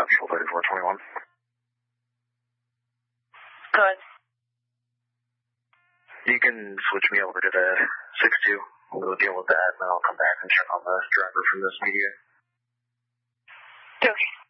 Central 3421. Good. You can switch me over to the 6-2. We'll deal with that, and then I'll come back and check on the driver from this media. Okay.